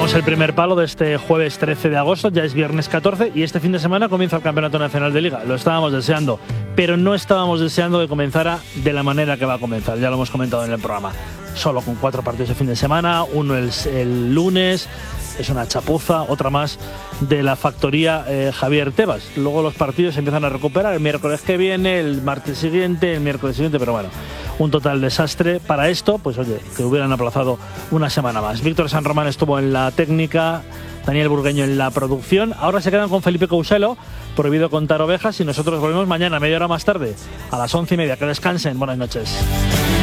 Damos el primer palo de este jueves 13 de agosto, ya es viernes 14 y este fin de semana comienza el Campeonato Nacional de Liga. Lo estábamos deseando, pero no estábamos deseando que comenzara de la manera que va a comenzar, ya lo hemos comentado en el programa. Solo con 4 partidos de fin de semana, uno el lunes, es una chapuza, otra más de la factoría Javier Tebas. Luego los partidos se empiezan a recuperar el miércoles que viene, el martes siguiente, el miércoles siguiente, pero bueno, un total desastre. Para esto, pues oye, que hubieran aplazado una semana más. Víctor San Román estuvo en la técnica, Daniel Burgueño en la producción. Ahora se quedan con Felipe Couselo, Prohibido contar ovejas, y nosotros volvemos mañana, media hora más tarde, a las 11:30. Que descansen, buenas noches.